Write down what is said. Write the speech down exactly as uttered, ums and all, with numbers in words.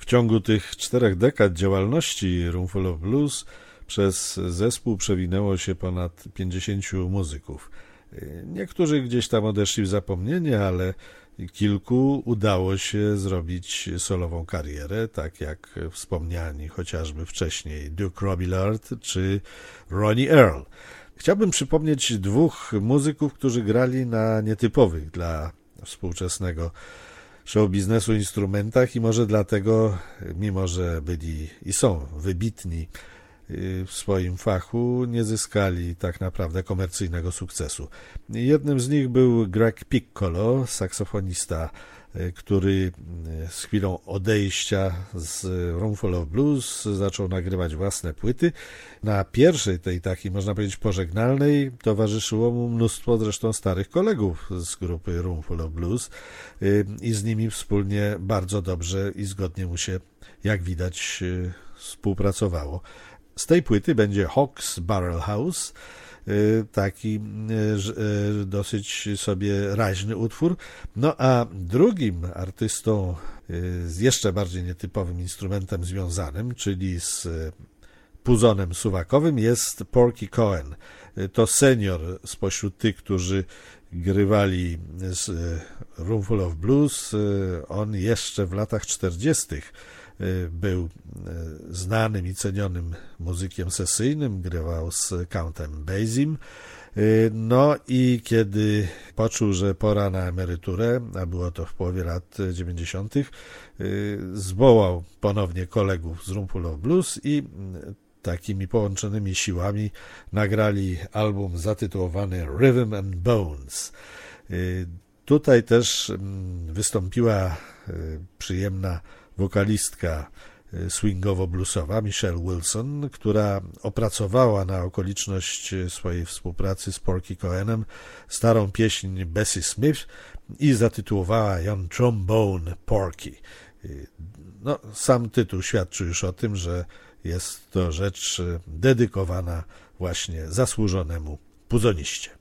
ciągu tych czterech dekad działalności Roomful of Blues przez zespół przewinęło się ponad pięćdziesięciu muzyków. Niektórzy gdzieś tam odeszli w zapomnienie, ale kilku udało się zrobić solową karierę, tak jak wspomniani chociażby wcześniej Duke Robillard czy Ronnie Earl. Chciałbym przypomnieć dwóch muzyków, którzy grali na nietypowych dla współczesnego show biznesu instrumentach i może dlatego, mimo że byli i są wybitni w swoim fachu, nie zyskali tak naprawdę komercyjnego sukcesu. Jednym z nich był Greg Piccolo, saksofonista, który z chwilą odejścia z Roomful of Blues zaczął nagrywać własne płyty. Na pierwszej tej takiej, można powiedzieć, pożegnalnej towarzyszyło mu mnóstwo zresztą starych kolegów z grupy Roomful of Blues i z nimi wspólnie bardzo dobrze i zgodnie mu się, jak widać, współpracowało. Z tej płyty będzie Hawk's Barrel House, taki dosyć sobie raźny utwór. No a drugim artystą z jeszcze bardziej nietypowym instrumentem związanym, czyli z puzonem suwakowym, jest Porky Cohen. To senior spośród tych, którzy grywali z Roomful of Blues. On jeszcze w latach czterdziestych był znanym i cenionym muzykiem sesyjnym, grywał z Countem Basiem. No i kiedy poczuł, że pora na emeryturę, a było to w połowie lat dziewięćdziesiątych, zwołał ponownie kolegów z Roomful of Blues i takimi połączonymi siłami nagrali album zatytułowany Rhythm and Bones. Tutaj też wystąpiła przyjemna wokalistka swingowo-bluesowa Michelle Wilson, która opracowała na okoliczność swojej współpracy z Porky Cohenem starą pieśń Bessie Smith i zatytułowała ją Trombone Porky. No, sam tytuł świadczy już o tym, że jest to rzecz dedykowana właśnie zasłużonemu puzoniście.